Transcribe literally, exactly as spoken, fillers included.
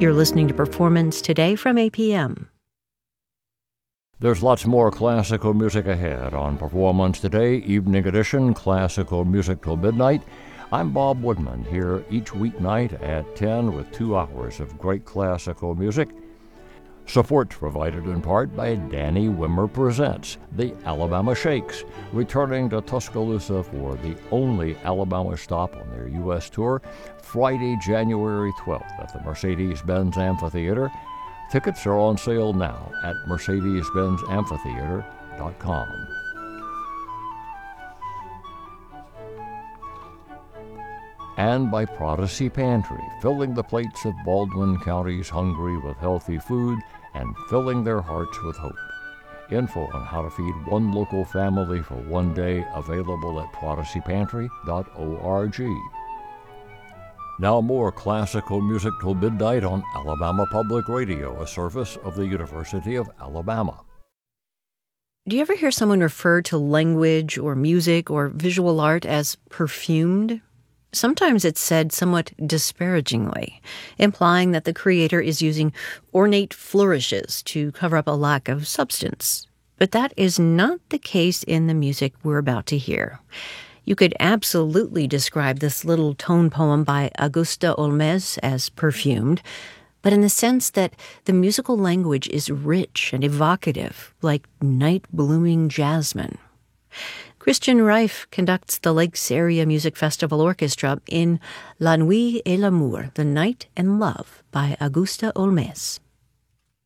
You're listening to Performance Today from A P M. There's lots more classical music ahead on Performance Today, Evening Edition, Classical Music Till Midnight. I'm Bob Woodman, here each weeknight at ten with two hours of great classical music. Support provided in part by Danny Wimmer Presents, the Alabama Shakes, returning to Tuscaloosa for the only Alabama stop on their U S tour, Friday, January twelfth at the Mercedes-Benz Amphitheater. Tickets are on sale now at mercedes benz amphitheater dot com. And by Prodigy Pantry, filling the plates of Baldwin County's hungry with healthy food and filling their hearts with hope. Info on how to feed one local family for one day available at prodigy pantry dot org. Now more classical music till midnight on Alabama Public Radio, a service of the University of Alabama. Do you ever hear someone refer to language or music or visual art as perfumed? Sometimes it's said somewhat disparagingly, implying that the creator is using ornate flourishes to cover up a lack of substance. But that is not the case in the music we're about to hear. You could absolutely describe this little tone poem by Augusta Olmez as perfumed, but in the sense that the musical language is rich and evocative, like night-blooming jasmine. Christian Reif conducts the Lakes Area Music Festival Orchestra in La Nuit et l'Amour, The Night and Love by Augusta Olmez.